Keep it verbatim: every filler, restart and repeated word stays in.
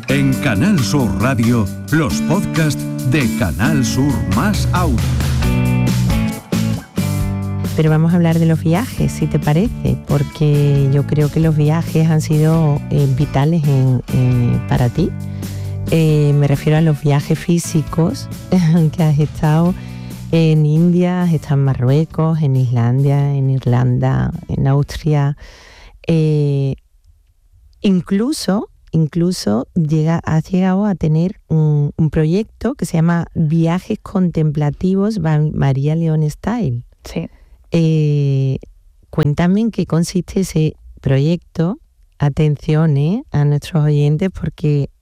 En Canal Sur Radio, los podcasts de Canal Sur Más Audio. Pero vamos a hablar de los viajes, si te parece, porque yo creo que los viajes han sido eh, vitales en, eh, para ti. Eh, me refiero a los viajes físicos, que has estado en India, has estado en Marruecos, en Islandia, en Irlanda, en Austria. Eh, incluso, incluso llega, has llegado a tener un, un proyecto que se llama Viajes Contemplativos by María León Style. Sí. Eh, cuéntame en qué consiste ese proyecto. Atención, ¿eh?, a nuestros oyentes, porque